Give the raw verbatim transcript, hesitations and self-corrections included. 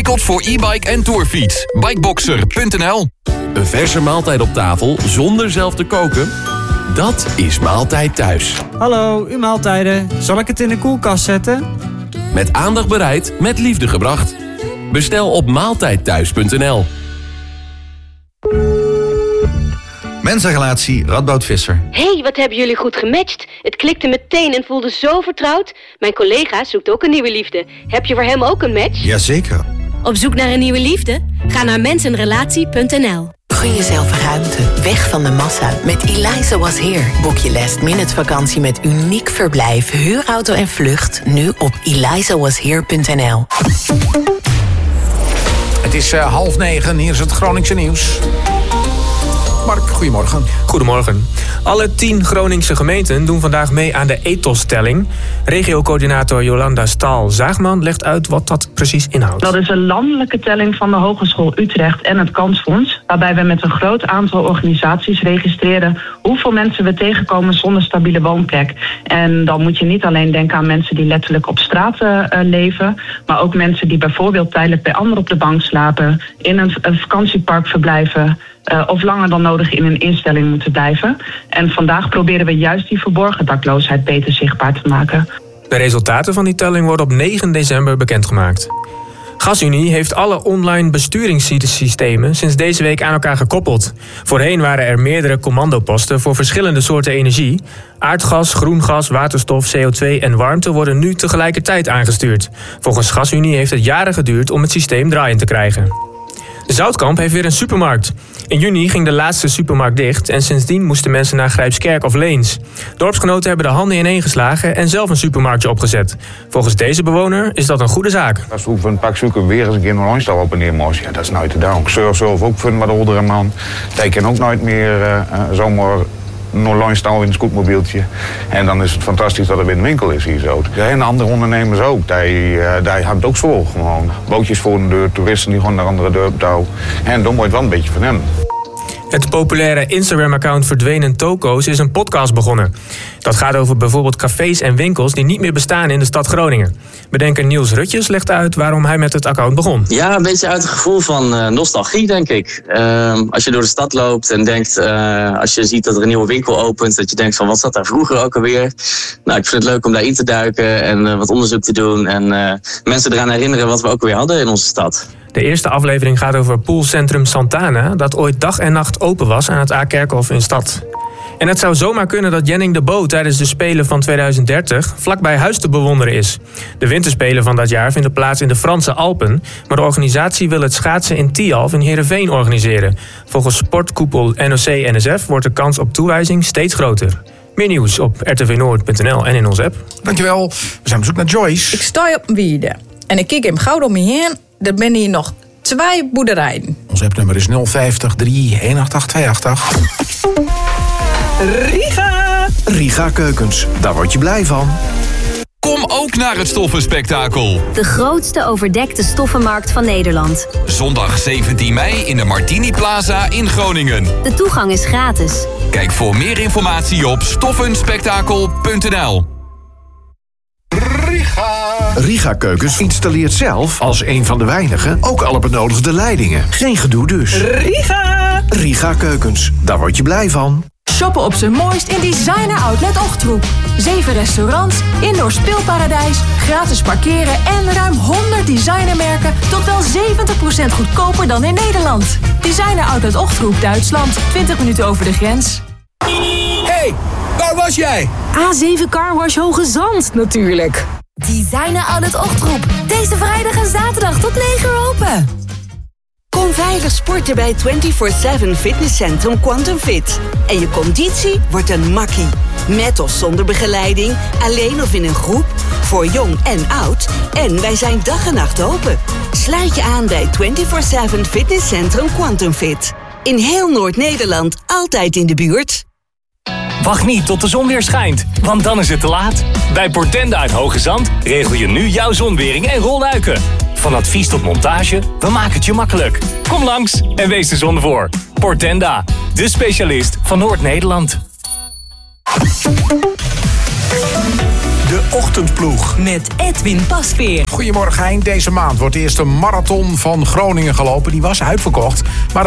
Ontwikkeld voor e-bike en tourfiets. Bikeboxer punt n l. Een verse maaltijd op tafel zonder zelf te koken? Dat is Maaltijd Thuis. Hallo, uw maaltijden. Zal ik het in de koelkast zetten? Met aandacht bereid, met liefde gebracht. Bestel op maaltijdthuis punt n l. Mensenrelatie Radboud Visser. Hey, wat hebben jullie goed gematcht. Het klikte meteen en voelde zo vertrouwd. Mijn collega zoekt ook een nieuwe liefde. Heb je voor hem ook een match? Jazeker. Op zoek naar een nieuwe liefde? Ga naar mensenrelatie punt n l. Gun jezelf ruimte, weg van de massa. Met Eliza Was Here boek je last minute vakantie met uniek verblijf, huurauto en vlucht. Nu op eliza was here punt n l. Het is uh, half negen, hier is het Groningse nieuws. Mark, goedemorgen. Goedemorgen. Alle tien Groningse gemeenten doen vandaag mee aan de ethos-telling. Regiocoördinator Jolanda Staal-Zaagman legt uit wat dat precies inhoudt. Dat is een landelijke telling van de Hogeschool Utrecht en het Kansfonds, waarbij we met een groot aantal organisaties registreren hoeveel mensen we tegenkomen zonder stabiele woonplek. En dan moet je niet alleen denken aan mensen die letterlijk op straat uh, leven, maar ook mensen die bijvoorbeeld tijdelijk bij anderen op de bank slapen, in een, een vakantiepark verblijven, Uh, of langer dan nodig in een instelling moeten blijven. En vandaag proberen we juist die verborgen dakloosheid beter zichtbaar te maken. De resultaten van die telling worden op negen december bekendgemaakt. GasUnie heeft alle online besturingssystemen sinds deze week aan elkaar gekoppeld. Voorheen waren er meerdere commandoposten voor verschillende soorten energie. Aardgas, groen gas, waterstof, C O twee en warmte worden nu tegelijkertijd aangestuurd. Volgens GasUnie heeft het jaren geduurd om het systeem draaiend te krijgen. Zoutkamp heeft weer een supermarkt. In juni ging de laatste supermarkt dicht en sindsdien moesten mensen naar Grijpskerk of Leens. Dorpsgenoten hebben de handen ineengeslagen en zelf een supermarktje opgezet. Volgens deze bewoner is dat een goede zaak. Als we een pak zoeken weer eens een keer een landstal op en neer moest, ja, dat is nooit te doen. Ik zorg zelf ook voor wat oudere man. Die kan ook nooit meer uh, zomaar een landstal in een scootmobieltje. En dan is het fantastisch dat er weer een winkel is hier zo. Ja, en andere ondernemers ook. Die, uh, die hebben het ook zo gewoon. Bootjes voor de deur, toeristen die gewoon naar andere dorpen touw. En dan wordt wel een beetje van hem. Het populaire Instagram-account Verdwenen Toko's is een podcast begonnen. Dat gaat over bijvoorbeeld cafés en winkels die niet meer bestaan in de stad Groningen. Bedenker Niels Rutjes legt uit waarom hij met het account begon. Ja, een beetje uit het gevoel van uh, nostalgie, denk ik. Uh, als je door de stad loopt en denkt, uh, als je ziet dat er een nieuwe winkel opent, dat je denkt van wat zat daar vroeger ook alweer. Nou, ik vind het leuk om daarin te duiken en uh, wat onderzoek te doen en uh, mensen eraan herinneren wat we ook alweer hadden in onze stad. De eerste aflevering gaat over poolcentrum Santana, dat ooit dag en nacht open was aan het A-kerkhof in stad. En het zou zomaar kunnen dat Jenning de Bo tijdens de Spelen van tweeduizend dertig vlakbij huis te bewonderen is. De winterspelen van dat jaar vinden plaats in de Franse Alpen, maar de organisatie wil het schaatsen in Tialf in Heerenveen organiseren. Volgens sportkoepel N O C N S F wordt de kans op toewijzing steeds groter. Meer nieuws op r t v noord punt n l en in onze app. Dankjewel. We zijn op zoek naar Joyce. Ik sta op een wierde en ik kijk hem gauw om me heen. Er ben hier nog twee boerderijen. Ons appnummer is nul vijftig drie eenentachtig tweeëntachtig. Riga! Riga Keukens, daar word je blij van. Kom ook naar het Stoffenspektakel. De grootste overdekte stoffenmarkt van Nederland. Zondag zeventien mei in de Martini Plaza in Groningen. De toegang is gratis. Kijk voor meer informatie op stoffenspektakel punt n l. Riga. Riga Keukens installeert zelf, als een van de weinigen, ook alle benodigde leidingen. Geen gedoe dus. Riga! Riga Keukens, daar word je blij van. Shoppen op zijn mooist in Designer Outlet Ochtroep. Zeven restaurants, indoor speelparadijs, gratis parkeren en ruim honderd designermerken tot wel zeventig procent goedkoper dan in Nederland. Designer Outlet Ochtroep, Duitsland. twintig minuten over de grens. Hey, waar was jij? A zeven Carwash Hoge Zand, natuurlijk. Designer Outlet Ochtroep. Deze vrijdag en zaterdag tot negen uur open. Kom veilig sporten bij vierentwintig zeven fitnesscentrum Quantum Fit. En je conditie wordt een makkie. Met of zonder begeleiding, alleen of in een groep, voor jong en oud. En wij zijn dag en nacht open. Sluit je aan bij vierentwintig zeven fitnesscentrum Quantum Fit. In heel Noord-Nederland, altijd in de buurt. Wacht niet tot de zon weer schijnt, want dan is het te laat. Bij Portenda uit Hoge Zand regel je nu jouw zonwering en rolluiken. Van advies tot montage, we maken het je makkelijk. Kom langs en wees de zon voor. Portenda, de specialist van Noord-Nederland. De Ochtendploeg. Met Edwin Pasveer. Goedemorgen, Hein. Deze maand wordt de eerste marathon van Groningen gelopen. Die was uitverkocht. Maar